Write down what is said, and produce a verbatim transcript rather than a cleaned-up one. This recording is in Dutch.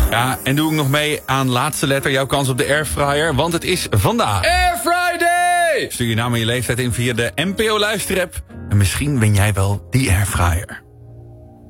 Ja, en doe ik nog mee aan laatste letter, jouw kans op de Airfryer, want het is vandaag Airfriday! Stuur je naam en je leeftijd in via de N P O Luisterapp en misschien win jij wel die Airfryer.